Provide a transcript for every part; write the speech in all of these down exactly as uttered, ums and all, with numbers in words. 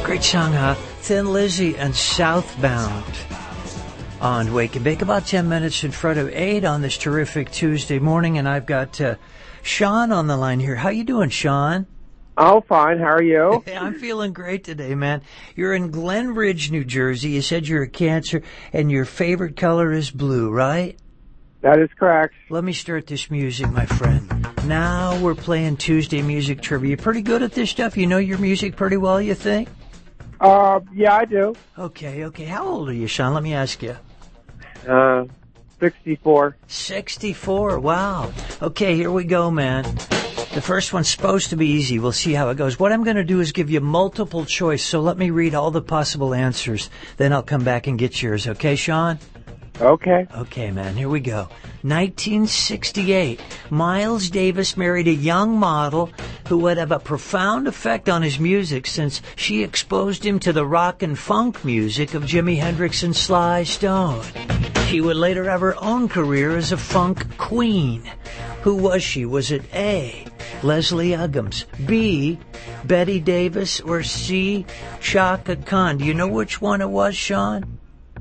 Great song, huh? Thin Lizzy and Southbound on Wake and Bake. About ten minutes in front of eight on this terrific Tuesday morning, and I've got uh, Sean on the line here. How you doing, Sean? Oh, fine. How are you? I'm feeling great today, man. You're in Glen Ridge, New Jersey. You said you're a Cancer, and your favorite color is blue, right? That is correct. Let me start this music, my friend. Now we're playing Tuesday music trivia. You pretty good at this stuff? You know your music pretty well, you think? Uh, yeah, I do. Okay, okay. How old are you, Sean? Let me ask you. Uh, sixty-four. sixty-four, wow. Okay, here we go, man. The first one's supposed to be easy. We'll see how it goes. What I'm going to do is give you multiple choice, so let me read all the possible answers. Then I'll come back and get yours, okay, Sean? Okay. Okay, man, here we go. nineteen sixty-eight, Miles Davis married a young model who would have a profound effect on his music since she exposed him to the rock and funk music of Jimi Hendrix and Sly Stone. She would later have her own career as a funk queen. Who was she? Was it A, Leslie Uggams, B, Betty Davis, or C, Chaka Khan? Do you know which one it was, Sean?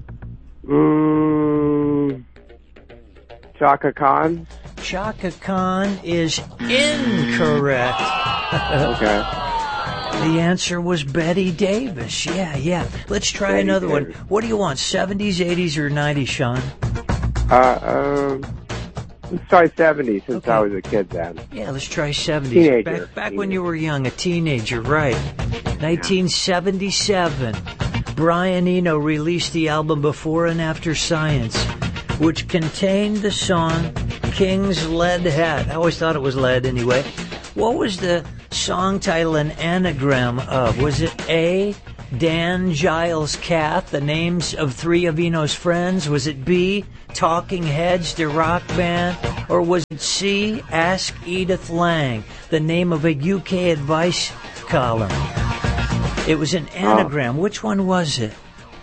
Mm, Chaka Khan? Chaka Khan is incorrect. Okay. The answer was Betty Davis. Yeah, yeah. Let's try Betty another Davis. one. What do you want, seventies, eighties, or nineties, Sean? Uh, um, let's try seventy since Okay. I was a kid then. Yeah, let's try seventies. Teenager. Back, back when you were young, a teenager, right. nineteen seventy-seven, Brian Eno released the album Before and After Science, which contained the song King's Lead Hat. I always thought it was lead anyway. What was the song title an anagram of? Was it A, Dan, Giles, Kath, the names of three of Eno's friends? Was it B, Talking Heads, the rock band? Or was it C, Ask Edith Lang, the name of a U K advice column? It was an anagram. Oh. Which one was it?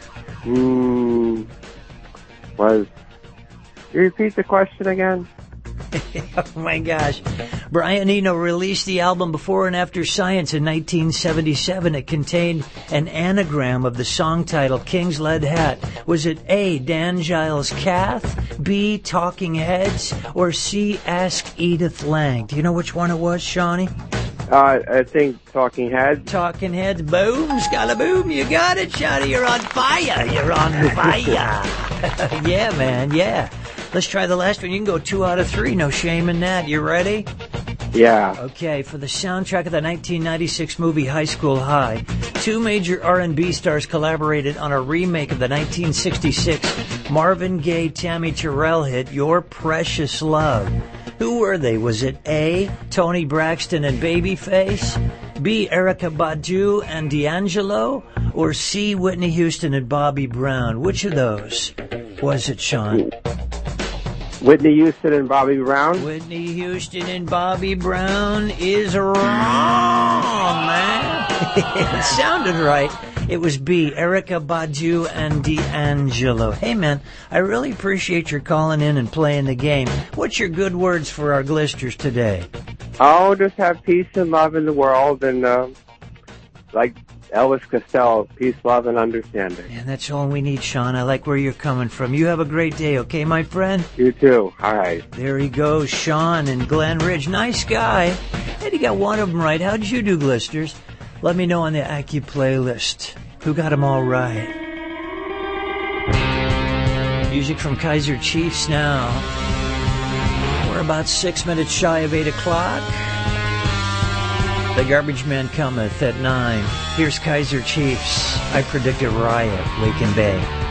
Hmm. Was. Can you repeat the question again? Oh my gosh. Brian Eno released the album Before and After Science in nineteen seventy-seven. It contained an anagram of the song title King's Lead Hat. Was it A, Dan, Giles, Kath, B, Talking Heads, or C, Ask Edith Lang? Do you know which one it was, Shawnee? Uh, I think Talking Heads. Talking Heads. Boom, scalaboom. You got it, Shawnee. You're on fire. You're on fire. Yeah, man. Yeah. Let's try the last one. You can go two out of three. No shame in that. You ready? Yeah. Okay, for the soundtrack of the nineteen ninety-six movie High School High, two major R and B stars collaborated on a remake of the nineteen sixty-six Marvin Gaye Tammy Terrell hit Your Precious Love. Who were they? Was it A, Toni Braxton and Babyface, B, Erykah Badu and D'Angelo, or C, Whitney Houston and Bobby Brown? Which of those was it, Sean? Whitney Houston and Bobby Brown? Whitney Houston and Bobby Brown is wrong, man. It sounded right. It was B, Erykah Badu and D'Angelo. Hey, man, I really appreciate your calling in and playing the game. What's your good words for our glisters today? Oh, just have peace and love in the world, and uh, like Elvis Costello, peace, love, and understanding. And that's all we need, Sean. I like where you're coming from. You have a great day, okay, my friend? You too. All right. There he goes, Sean in Glen Ridge. Nice guy. And he got one of them right. How did you do, glisters? Let me know on the Accu playlist. Who got them all right? Music from Kaiser Chiefs now. We're about six minutes shy of eight o'clock. The Garbage Man cometh at nine. Here's Kaiser Chiefs. I predict a riot. Wake and Bake.